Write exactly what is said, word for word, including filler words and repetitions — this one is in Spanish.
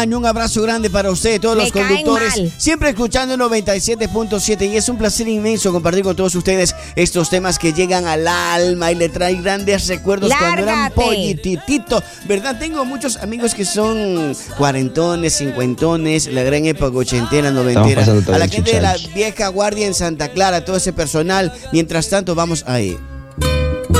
Un abrazo grande para ustedes, todos Me los conductores, caen mal. siempre escuchando noventa y siete punto siete, y es un placer inmenso compartir con todos ustedes estos temas que llegan al alma y le traen grandes recuerdos. Lárgate. Cuando eran pollititito, ¿verdad? Tengo muchos amigos que son cuarentones, cincuentones, la gran época ochentera, noventera, pasando todo a la el gente de la chichacho. vieja guardia en Santa Clara, todo ese personal. Mientras tanto, vamos ahí.